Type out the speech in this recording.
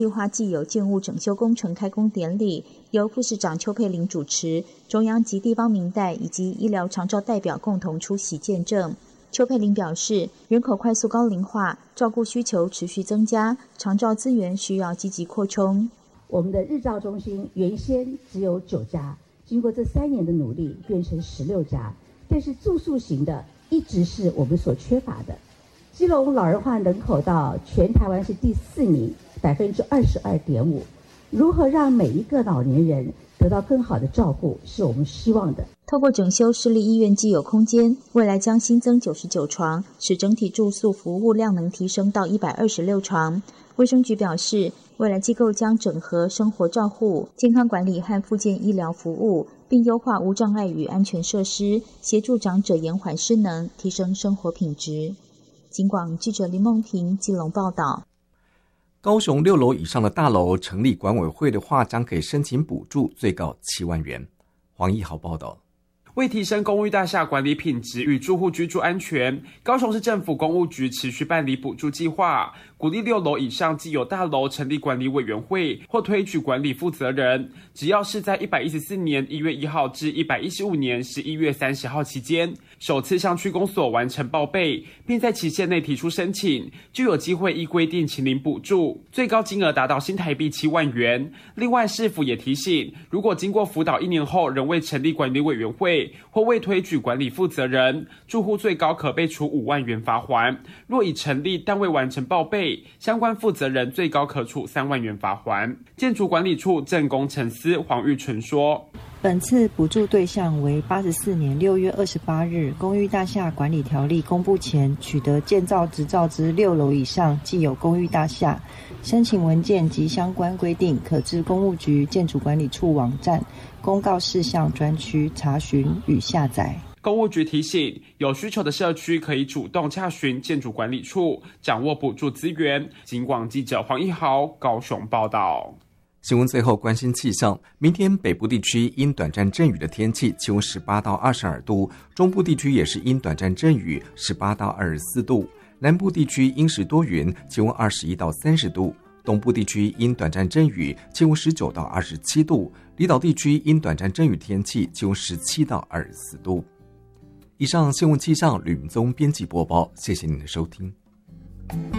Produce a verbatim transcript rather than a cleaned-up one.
绿化既有建物整修工程开工典礼由副市长邱佩玲主持，中央及地方民代以及医疗长照代表共同出席见证。邱佩玲表示，人口快速高龄化，照顾需求持续增加，长照资源需要积极扩充。 我们的日照中心原先只有九家，经过这三年的努力变成十六家，但是住宿型的一直是我们所缺乏的。基隆老人化人口到全台湾是第四名，百分之二十二点五。如何让每一个老年人得到更好的照顾，是我们希望的。 透过整修市立医院既有空间，未来将新增九十九床，使整体住宿服务量能提升到一百二十六床。卫生局表示，未来机构将整合生活照护、健康管理和复健医疗服务，并优化无障碍与安全设施，协助长者延缓失能，提升生活品质。警广记者林梦婷基隆报道。 高雄六楼以上的大楼成立管委会的话，将可以申请补助，最高七万元。黄一豪报道。 为提升公寓大厦管理品质与住户居住安全，高雄市政府公务局持续办理补助计划，鼓励六楼以上既有大楼成立管理委员会或推举管理负责人，只要是在一百一十四年一月一号至一百一十五年十一月三十号期间，首次向区公所完成报备，并在期限内提出申请，就有机会依规定请领补助，最高金额达到新台币七万元。另外，市府也提醒，如果经过辅导一年后仍未成立管理委员会或未推举管理负责人，住户最高可被处五万元罚锾；若已成立但未完成报备，相关负责人最高可处三万元罚锾。建筑管理处正工程司黄玉纯说， 本次补助对象为八十四年六月二十八日公寓大厦管理条例公布前取得建造执照之六楼以上既有公寓大厦，申请文件及相关规定可至公务局建筑管理处网站公告事项专区查询与下载。 公务局提醒，有需求的社区可以主动洽询建筑管理处，掌握补助资源。警广记者黄一豪高雄报道。 新闻最后关心气象，明天北部地区因短暂阵雨的天气，气温十八到二十二度；中部地区也是因短暂阵雨，十八到二十四度；南部地区阴时多云，气温二十一到三十度；东部地区因短暂阵雨，气温十九到二十七度；离岛地区因短暂阵雨天气，气温十七到二十四度。以上新闻气象吕明宗编辑播报，谢谢您的收听。